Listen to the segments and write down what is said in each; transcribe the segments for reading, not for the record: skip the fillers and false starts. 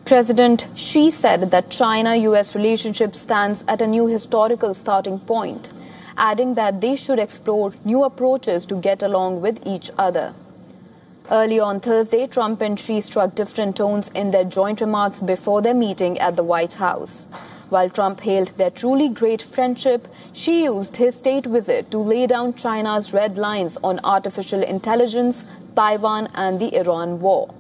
President Xi said that China-US relationship stands at a new historical starting point, adding that they should explore new approaches to get along with each other. Early on Thursday, Trump and Xi struck different tones in their joint remarks before their meeting at the White House. While Trump hailed their truly great friendship, Xi used his state visit to lay down China's red lines on artificial intelligence, Taiwan, and the Iran war.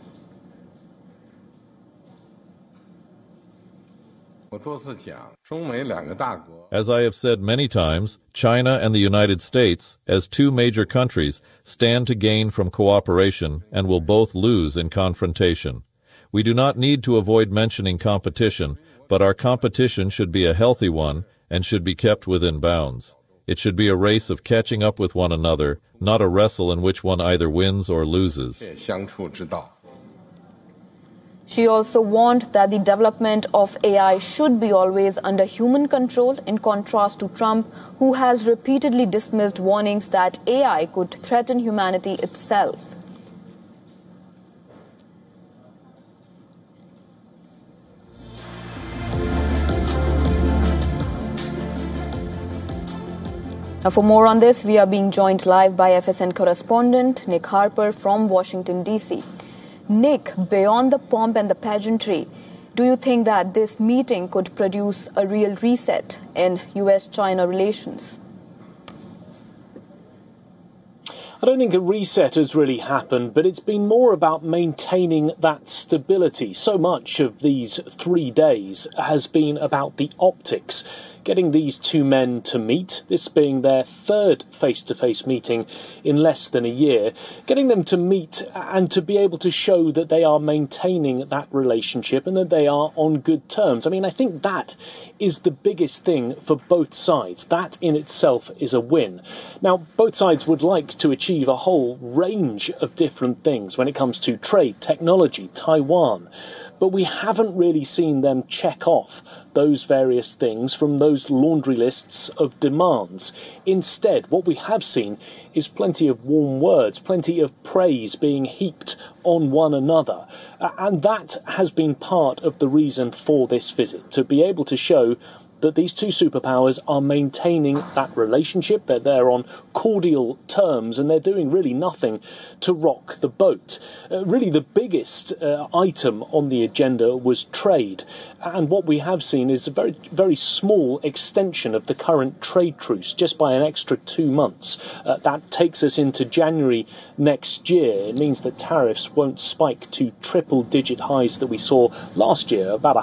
As I have said many times, China and the United States, as two major countries, stand to gain from cooperation and will both lose in confrontation. We do not need to avoid mentioning competition, but our competition should be a healthy one and should be kept within bounds. It should be a race of catching up with one another, not a wrestle in which one either wins or loses. She also warned that the development of AI should be always under human control, in contrast to Trump, who has repeatedly dismissed warnings that AI could threaten humanity itself. Now, for more on this, we are being joined live by FSN correspondent Nick Harper from Washington, D.C. Nick, beyond the pomp and the pageantry, do you think that this meeting could produce a real reset in U.S.-China relations? I don't think a reset has really happened, but it's been more about maintaining that stability. So much of these 3 days has been about the optics. Getting these two men to meet, this being their third face-to-face meeting in less than a year, getting them to meet and to be able to show that they are maintaining that relationship and that they are on good terms. I mean, I think that is the biggest thing for both sides. That in itself is a win. Now, both sides would like to achieve a whole range of different things when it comes to trade, technology, Taiwan. But we haven't really seen them check off those various things from those laundry lists of demands. Instead, what we have seen is plenty of warm words, plenty of praise being heaped on one another. And that has been part of the reason for this visit, to be able to show that these two superpowers are maintaining that relationship, that they're on cordial terms, and they're doing really nothing to rock the boat. Really, the biggest item on the agenda was trade. And what we have seen is a very, very small extension of the current trade truce, just by an extra 2 months. That takes us into January next year. It means that tariffs won't spike to triple-digit highs that we saw last year, about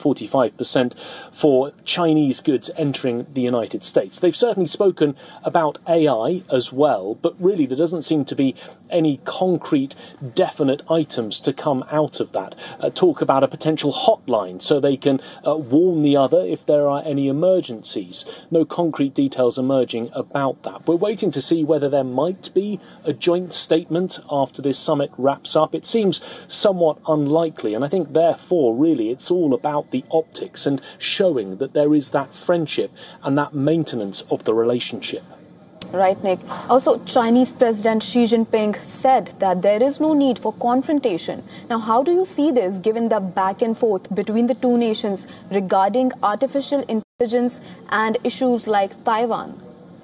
145% for Chinese goods entering the United States. They've certainly spoken about AI as well, but really there doesn't seem to be any concrete, definite items to come out of that. Talk about a potential hotline so they can warn the other if there are any emergencies. No concrete details emerging about that. We're waiting to see whether there might be a joint statement after this summit wraps up. It seems somewhat unlikely, and I think therefore really it's all about the optics and showing that there is that friendship and that maintenance of the relationship. Right, Nick. Also, Chinese President Xi Jinping said that there is no need for confrontation. Now, how do you see this given the back and forth between the two nations regarding artificial intelligence and issues like Taiwan?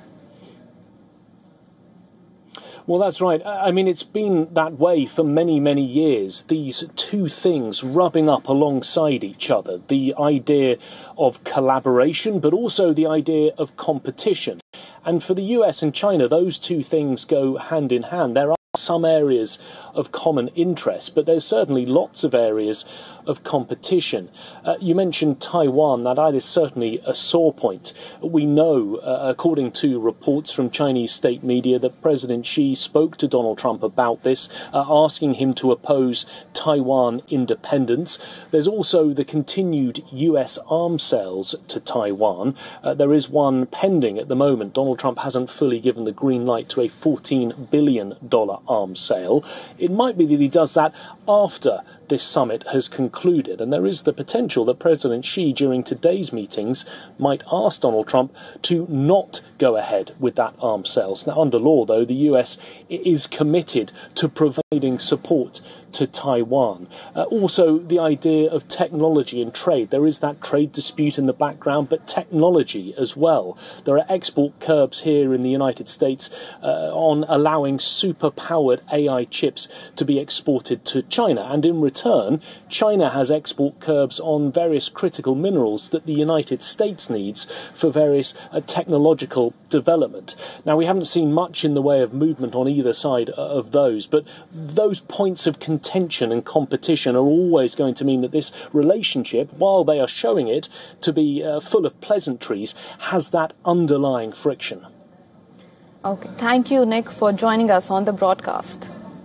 Well, that's right. I mean, it's been that way for many, many years. These two things rubbing up alongside each other. The idea of collaboration, but also the idea of competition. And for the US and China, those two things go hand in hand. There are some areas of common interest, but there's certainly lots of areas of competition. You mentioned Taiwan. That is certainly a sore point. We know, according to reports from Chinese state media, that President Xi spoke to Donald Trump about this, asking him to oppose Taiwan independence. There's also the continued US arms sales to Taiwan. There is one pending at the moment. Donald Trump hasn't fully given the green light to a $14 billion arms sale. It might be that he does that after this summit has concluded, and there is the potential that President Xi, during today's meetings, might ask Donald Trump to not go ahead with that arms sales. Now, under law, though, the US is committed to providing support to Taiwan. Also, the idea of technology and trade. There is that trade dispute in the background, but technology as well. There are export curbs here in the United States on allowing super-powered AI chips to be exported to China. And in return, China has export curbs on various critical minerals that the United States needs for various technological development. Now, we haven't seen much in the way of movement on either side of those, but those points of contention and competition are always going to mean that this relationship, while they are showing it to be full of pleasantries, has that underlying friction. Okay, thank you, Nick, for joining us on the broadcast.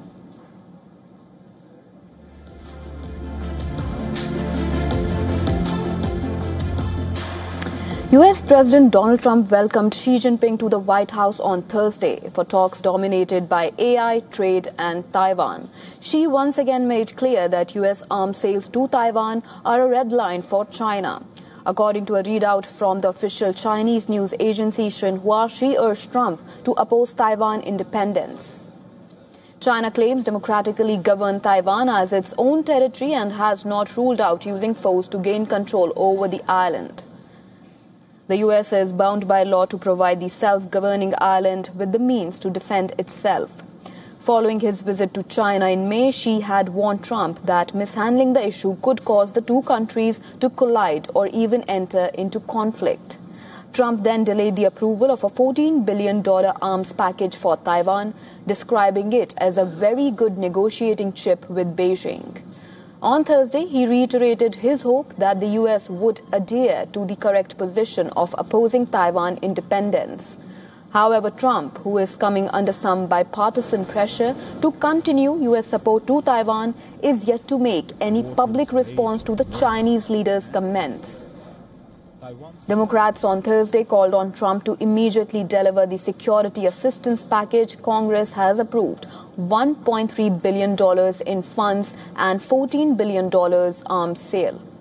US President Donald Trump welcomed Xi Jinping to the White House on Thursday for talks dominated by AI, trade and Taiwan. Xi once again made clear that US arms sales to Taiwan are a red line for China. According to a readout from the official Chinese news agency Xinhua, Xi urged Trump to oppose Taiwan independence. China claims democratically governed Taiwan as its own territory and has not ruled out using force to gain control over the island. The US is bound by law to provide the self-governing island with the means to defend itself. Following his visit to China in May, Xi had warned Trump that mishandling the issue could cause the two countries to collide or even enter into conflict. Trump then delayed the approval of a $14 billion arms package for Taiwan, describing it as a very good negotiating chip with Beijing. On Thursday, he reiterated his hope that the U.S. would adhere to the correct position of opposing Taiwan independence. However, Trump, who is coming under some bipartisan pressure to continue U.S. support to Taiwan, is yet to make any public response to the Chinese leader's comments. Democrats on Thursday called on Trump to immediately deliver the security assistance package Congress has approved, $1.3 billion in funds and $14 billion arms sale.